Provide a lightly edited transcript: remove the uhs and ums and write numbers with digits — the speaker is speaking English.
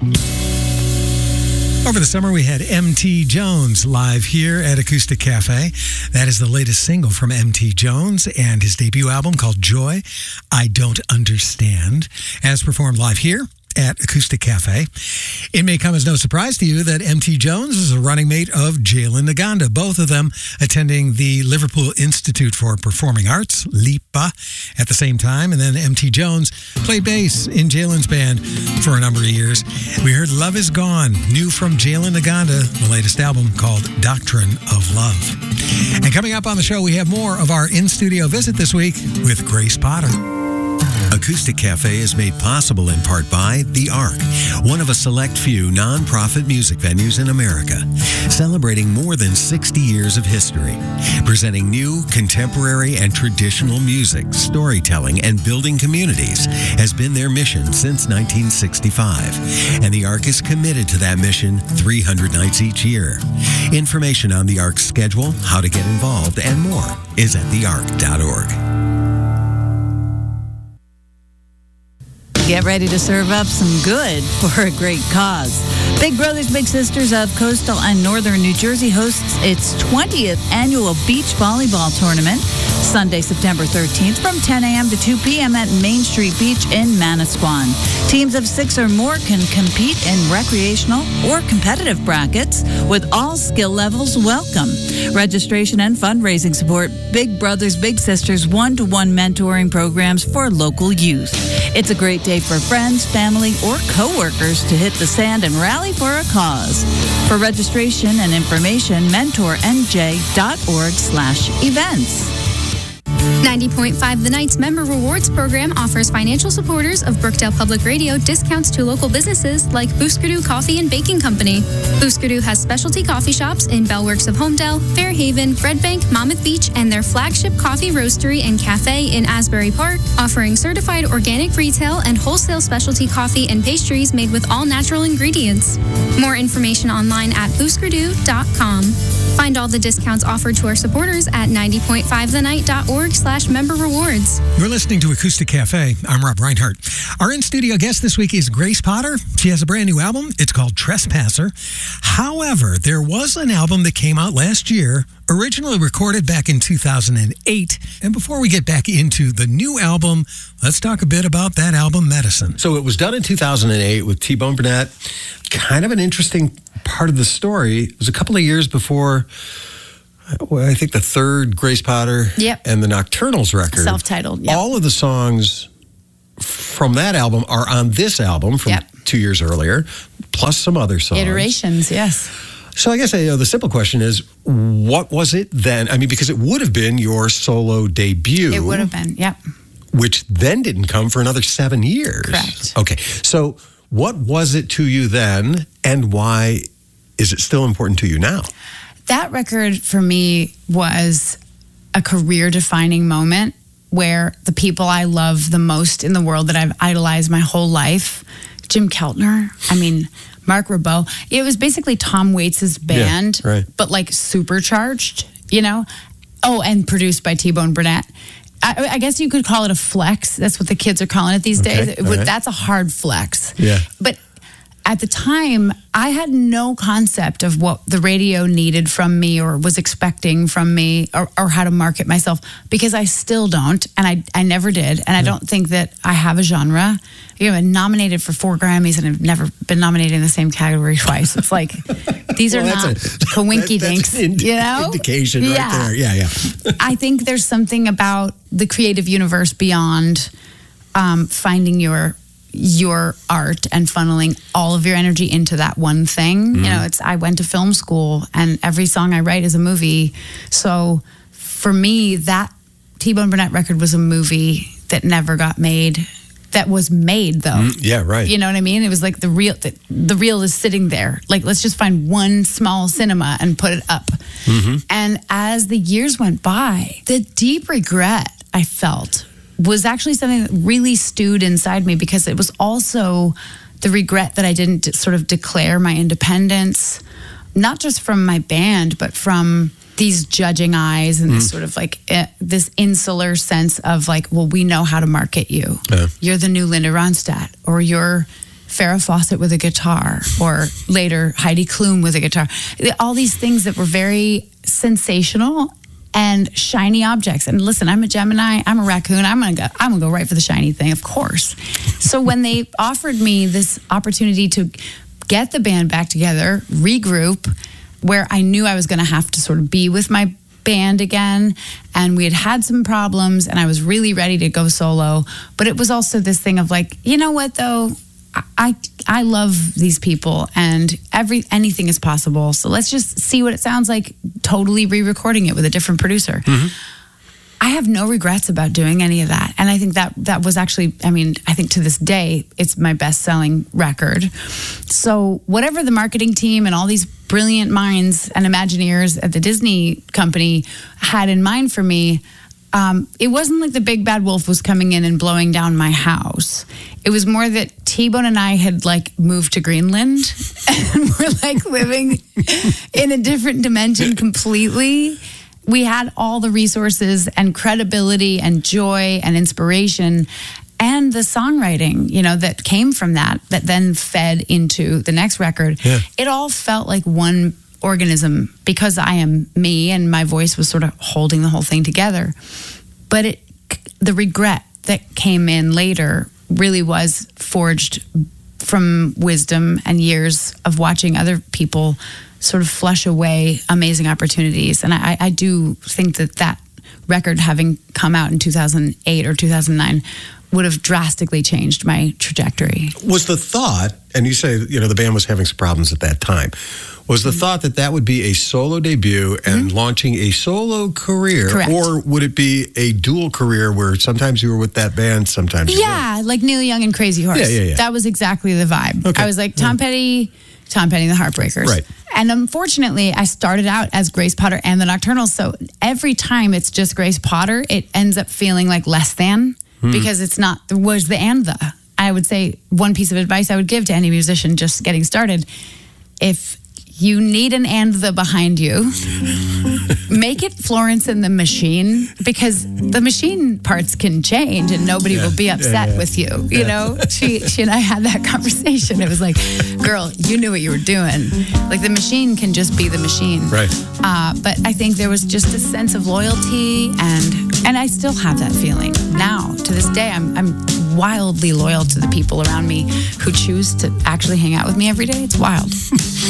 Over the summer, we had M.T. Jones live here at Acoustic Cafe. That is the latest single from M.T. Jones and his debut album called Joy, I Don't Understand, as performed live here at Acoustic Cafe. It may come as no surprise to you that M.T. Jones is a running mate of Jalen Naganda, both of them attending the Liverpool Institute for Performing Arts, LIPA, at the same time. And then M.T. Jones played bass in Jalen's band for a number of years. We heard Love Is Gone, new from Jalen Naganda, the latest album called Doctrine of Love. And coming up on the show, we have more of our in-studio visit this week with Grace Potter. Acoustic Cafe is made possible in part by The Ark, one of a select few non-profit music venues in America, celebrating more than 60 years of history, presenting new, contemporary, and traditional music, storytelling, and building communities has been their mission since 1965, and The Ark is committed to that mission 300 nights each year. Information on The Ark's schedule, how to get involved, and more is at theark.org. Get ready to serve up some good for a great cause. Big Brothers Big Sisters of Coastal and Northern New Jersey hosts its 20th annual beach volleyball tournament, Sunday, September 13th from 10 a.m. to 2 p.m. at Main Street Beach in Manasquan. Teams of 6 or more can compete in recreational or competitive brackets with all skill levels welcome. Registration and fundraising support Big Brothers Big Sisters one-to-one mentoring programs for local youth. It's a great day for friends, family, or coworkers to hit the sand and rally for a cause. For registration and information, mentornj.org/events. 90.5 The Night's Member Rewards Program offers financial supporters of Brookdale Public Radio discounts to local businesses like Booskerdoo Coffee and Baking Company. Booskerdoo has specialty coffee shops in Bellworks of Homedale, Fairhaven, Red Bank, Monmouth Beach, and their flagship coffee roastery and cafe in Asbury Park, offering certified organic retail and wholesale specialty coffee and pastries made with all natural ingredients. More information online at booskerdoo.com. Find all the discounts offered to our supporters at 90.5thenight.org/member rewards. You're listening to Acoustic Cafe. I'm Rob Reinhardt. Our in-studio guest this week is Grace Potter. She has a brand new album. It's called Trespasser. However, there was an album that came out last year, originally recorded back in 2008. And before we get back into the new album, let's talk a bit about that album, Medicine. So it was done in 2008 with T-Bone Burnett. Kind of an interesting part of the story. It was a couple of years before, I think, the third Grace Potter and the Nocturnals record. Self-titled, yep. All of the songs from that album are on this album from 2 years earlier, plus some other songs. Iterations, yes. So I guess the simple question is, what was it then? I mean, because it would have been your solo debut. It would have been, yep. Which then didn't come for another 7 years. Correct. Okay, so what was it to you then, and why is it still important to you now? That record for me was a career-defining moment where the people I love the most in the world that I've idolized my whole life, Jim Keltner, Mark Ribot, it was basically Tom Waits' band, but like supercharged, Oh, and produced by T-Bone Burnett. I guess you could call it a flex. That's what the kids are calling it these days. That's a hard flex. Yeah. But at the time, I had no concept of what the radio needed from me or was expecting from me or how to market myself, because I still don't, and I never did. And I don't think that I have a genre. I've been nominated for 4 Grammys and I've never been nominated in the same category twice. It's like, these are not coinky dinks, indication right there. Yeah. I think there's something about the creative universe beyond finding your art and funneling all of your energy into that one thing. Mm-hmm. I went to film school and every song I write is a movie. So for me, that T-Bone Burnett record was a movie that never got made. That was made though. Yeah, right. You know what I mean? It was like the reel is sitting there. Like, let's just find one small cinema and put it up. Mm-hmm. And as the years went by, the deep regret I felt was actually something that really stewed inside me, because it was also the regret that I didn't sort of declare my independence, not just from my band, but from these judging eyes and this sort of like this insular sense of like, well, we know how to market you. Yeah. You're the new Linda Ronstadt, or you're Farrah Fawcett with a guitar, or later Heidi Klum with a guitar. All these things that were very sensational and shiny objects. And listen, I'm a Gemini, I'm a raccoon, I'm gonna go right for the shiny thing, of course. So when they offered me this opportunity to get the band back together, regroup, where I knew I was gonna have to sort of be with my band again, and we had some problems, and I was really ready to go solo, but it was also this thing of like, you know what though, I love these people, and anything is possible, so let's just see what it sounds like totally re-recording it with a different producer. I have no regrets about doing any of that, and I think that was actually, I mean, I think to this day it's my best-selling record. So whatever the marketing team and all these brilliant minds and Imagineers at the Disney company had in mind for me, it wasn't like the big bad wolf was coming in and blowing down my house. It was more that T-Bone and I had like moved to Greenland and we're like living in a different dimension completely. We had all the resources and credibility and joy and inspiration and the songwriting, you know, that came from that then fed into the next record. Yeah. It all felt like one organism because I am me and my voice was sort of holding the whole thing together. But the regret that came in later really was forged from wisdom and years of watching other people sort of flush away amazing opportunities. And I do think that record having come out in 2008 or 2009 would have drastically changed my trajectory. Was the thought, and you say, you know, the band was having some problems at that time, was the thought that would be a solo debut and launching a solo career? Correct. Or would it be a dual career where sometimes you were with that band, sometimes you weren't? Like Neil Young and Crazy Horse. Yeah. That was exactly the vibe. Okay. I was like, Tom Petty and the Heartbreakers. Right. And unfortunately, I started out as Grace Potter and the Nocturnals. So every time it's just Grace Potter, it ends up feeling like less than because it's not, was the and the. I would say one piece of advice I would give to any musician just getting started, if you need an and the behind you, make it Florence and the Machine, because the machine parts can change and nobody will be upset with you. You know, she and I had that conversation. It was like, girl, you knew what you were doing. Like the machine can just be the machine. Right. But I think there was just a sense of loyalty, and I still have that feeling now. To this day, I'm wildly loyal to the people around me who choose to actually hang out with me every day. It's wild.